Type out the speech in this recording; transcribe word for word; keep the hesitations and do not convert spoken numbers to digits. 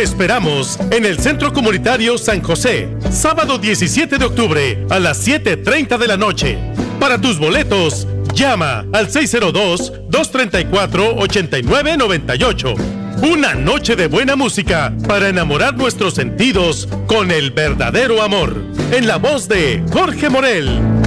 Te esperamos en el Centro Comunitario San José, sábado diecisiete de octubre a las siete treinta de la noche. Para tus boletos, llama al seis cero dos, dos tres cuatro, ocho nueve nueve ocho. Una noche de buena música para enamorar nuestros sentidos con el verdadero amor. En la voz de Jorge Morel.